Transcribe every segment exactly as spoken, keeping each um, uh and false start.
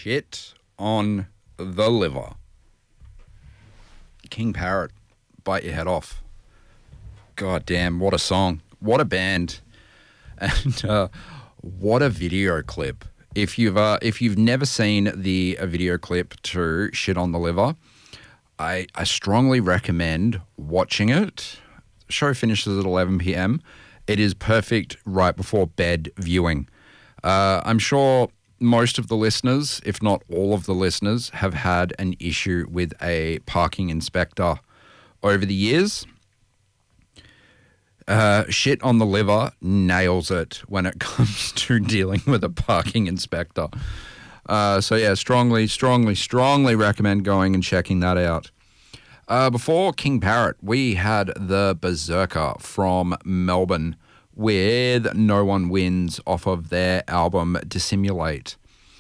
Shit on the Liver. King Parrot, Bite Your Head Off. God damn, what a song. What a band. And uh, what a video clip. If you've uh, if you've never seen the a video clip to Shit on the Liver, I, I strongly recommend watching it. The show finishes at eleven p.m. It is perfect right before bed viewing. Uh, I'm sure most of the listeners, if not all of the listeners, have had an issue with a parking inspector over the years. Uh, Shit on the Liver nails it when it comes to dealing with a parking inspector. Uh, so yeah, strongly, strongly, strongly recommend going and checking that out. Uh, before King Parrot, we had the Berserker from Melbourne with No One Wins off of their album Dissimulate.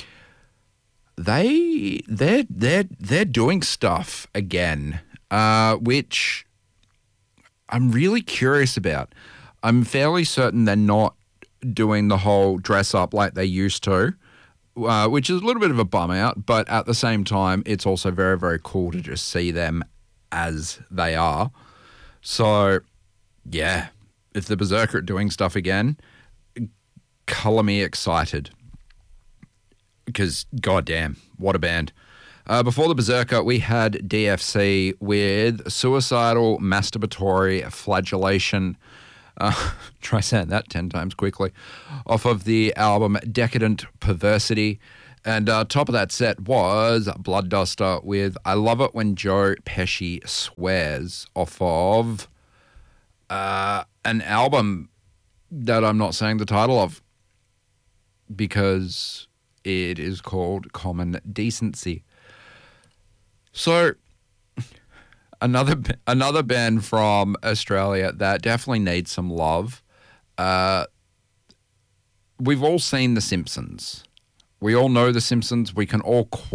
They they're they're they're doing stuff again, uh, which I'm really curious about. I'm fairly certain they're not doing the whole dress up like they used to, uh, which is a little bit of a bum out, but at the same time, it's also very, very cool to just see them as they are. So, yeah, if the Berserker are doing stuff again, colour me excited. Because, goddamn, what a band. Uh, before the Berserker, we had D F C with Suicidal Masturbatory Flagellation. Uh, try saying that ten times quickly. Off of the album Decadent Perversity. And uh, top of that set was Blood Duster with I Love It When Joe Pesci Swears off of uh, an album that I'm not saying the title of because it is called Common Decency. So, another another band from Australia that definitely needs some love. Uh, we've all seen The Simpsons. We all know The Simpsons. We can all